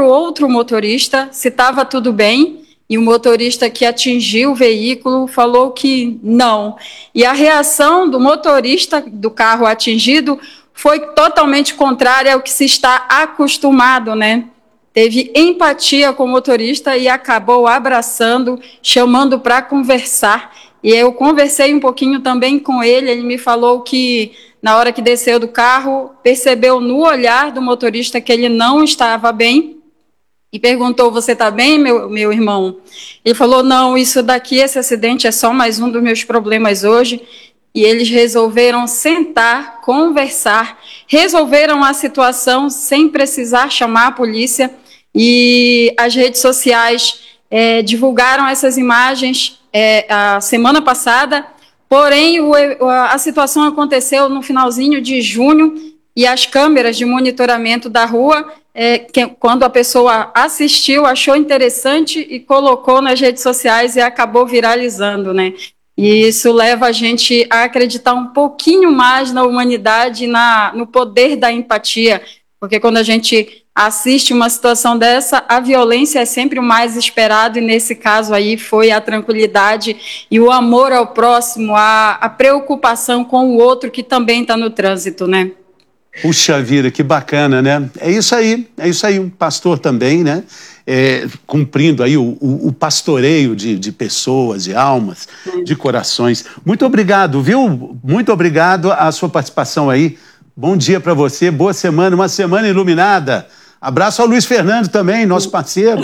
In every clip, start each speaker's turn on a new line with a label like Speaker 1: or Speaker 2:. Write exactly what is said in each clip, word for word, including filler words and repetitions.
Speaker 1: o outro motorista se estava tudo bem, e o motorista que atingiu o veículo falou que não. E a reação do motorista do carro atingido foi totalmente contrária ao que se está acostumado, né? Teve empatia com o motorista e acabou abraçando, chamando para conversar. E eu conversei um pouquinho também com ele, ele me falou que na hora que desceu do carro, percebeu no olhar do motorista que ele não estava bem e perguntou, você está bem, meu, meu irmão? Ele falou, não, isso daqui, esse acidente é só mais um dos meus problemas hoje. E eles resolveram sentar, conversar, resolveram a situação sem precisar chamar a polícia. E as redes sociais é, divulgaram essas imagens é, a semana passada, porém o, a situação aconteceu no finalzinho de junho e as câmeras de monitoramento da rua, é, que, quando a pessoa assistiu, achou interessante e colocou nas redes sociais e acabou viralizando, né? E isso leva a gente a acreditar um pouquinho mais na humanidade, na, no poder da empatia, porque quando a gente assiste uma situação dessa, a violência é sempre o mais esperado, e nesse caso aí foi a tranquilidade e o amor ao próximo, a, a preocupação com o outro que também está no trânsito, né?
Speaker 2: Puxa vida, que bacana, né? É isso aí, é isso aí, um pastor também, né? É, cumprindo aí o, o, o pastoreio de, de pessoas, de almas, de corações. Muito obrigado, viu? Muito obrigado a sua participação aí. Bom dia para você, boa semana, uma semana iluminada. Abraço ao Luiz Fernando também, nosso parceiro.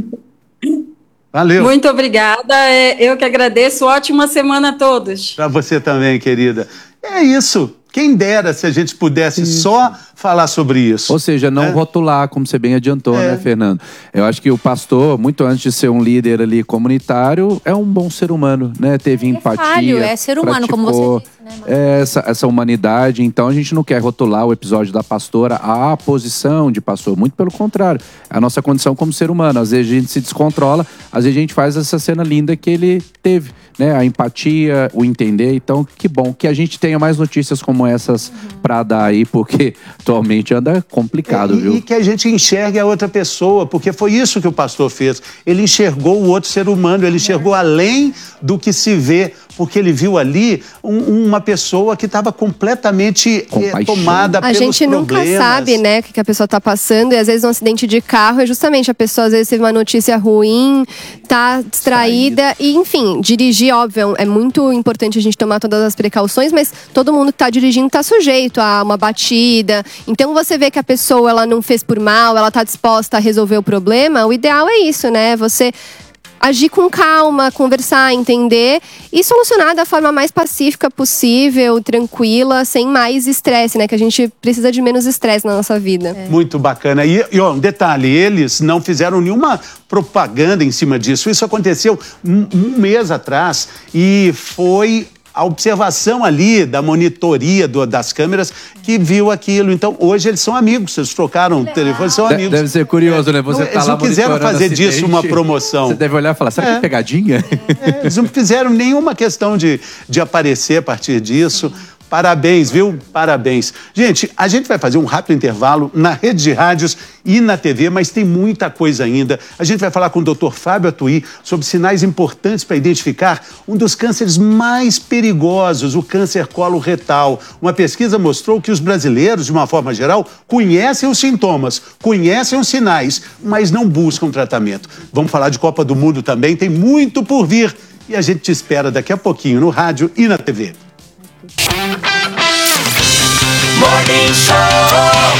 Speaker 2: Valeu.
Speaker 1: Muito obrigada, eu que agradeço. Ótima semana a todos.
Speaker 2: Para você também, querida. É isso. Quem dera se a gente pudesse Sim. só falar sobre isso.
Speaker 3: Ou seja, não é. rotular, como você bem adiantou, é. né, Fernando? Eu acho que o pastor, muito antes de ser um líder ali comunitário, é um bom ser humano, né? Teve é empatia.
Speaker 4: Falho, é ser humano, como você disse, né,
Speaker 3: é essa, essa humanidade. Então a gente não quer rotular o episódio da pastora à posição de pastor, muito pelo contrário. É a nossa condição como ser humano. Às vezes a gente se descontrola, às vezes a gente faz essa cena linda que ele teve, né? A empatia, o entender. Então, que bom que a gente tenha mais notícias como essas uhum. para dar aí, porque atualmente anda complicado,
Speaker 2: e,
Speaker 3: viu?
Speaker 2: E que a gente enxergue a outra pessoa, porque foi isso que o pastor fez. Ele enxergou o outro ser humano, ele enxergou é. além do que se vê, porque ele viu ali um, uma pessoa que estava completamente é, tomada
Speaker 5: a
Speaker 2: pelos
Speaker 5: gente
Speaker 2: problemas.
Speaker 5: Nunca sabe, né, o que a pessoa está passando, e às vezes um acidente de carro é justamente a pessoa às vezes teve uma notícia ruim, tá distraída, Saída. e enfim, dirigir, óbvio, é muito importante a gente tomar todas as precauções, mas todo mundo que está dirigindo está sujeito a uma batida. Então você vê que a pessoa ela não fez por mal, ela está disposta a resolver o problema, o ideal é isso, né? Você agir com calma, conversar, entender e solucionar da forma mais pacífica possível, tranquila, sem mais estresse, né? Que a gente precisa de menos estresse na nossa vida.
Speaker 2: É. Muito bacana. E, e ó, um detalhe, eles não fizeram nenhuma propaganda em cima disso. Isso aconteceu um, um mês atrás e foi a observação ali da monitoria do, das câmeras que viu aquilo. Então, hoje eles são amigos, eles trocaram o telefone, são
Speaker 3: de,
Speaker 2: amigos.
Speaker 3: Deve ser curioso, né? Você
Speaker 2: não,
Speaker 3: tá
Speaker 2: eles
Speaker 3: lá
Speaker 2: não quiseram fazer
Speaker 3: acidente,
Speaker 2: disso uma promoção.
Speaker 3: Você deve olhar e falar, será é. que é pegadinha?
Speaker 2: É, eles não fizeram nenhuma questão de, de aparecer a partir disso. Parabéns, viu? Parabéns. Gente, a gente vai fazer um rápido intervalo na rede de rádios e na T V, mas tem muita coisa ainda. A gente vai falar com o doutor Fábio Atuí sobre sinais importantes para identificar um dos cânceres mais perigosos, o câncer coloretal. Uma pesquisa mostrou que os brasileiros, de uma forma geral, conhecem os sintomas, conhecem os sinais, mas não buscam tratamento. Vamos falar de Copa do Mundo também, tem muito por vir. E a gente te espera daqui a pouquinho no rádio e na T V.
Speaker 6: Morning Show.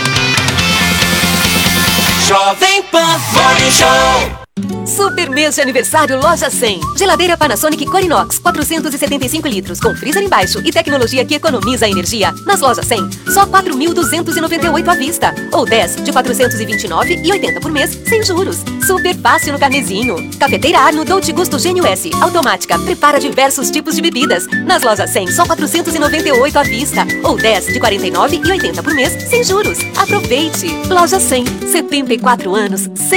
Speaker 6: Jovem Pan Morning Show.
Speaker 7: Super mês de aniversário Loja cem. Geladeira Panasonic Corinox, quatrocentos e setenta e cinco litros, com freezer embaixo e tecnologia que economiza a energia. Nas Lojas cem, só quatro mil duzentos e noventa e oito à vista. Ou dez de quatrocentos e vinte e nove e oitenta por mês, sem juros. Super fácil no carnezinho. Cafeteira Arno Dolce Gusto Gênio S, automática, prepara diversos tipos de bebidas. Nas Lojas cem, só quatrocentos e noventa e oito à vista. Ou dez de quarenta e nove e oitenta por mês, sem juros. Aproveite! Loja cem, setenta e quatro anos, sem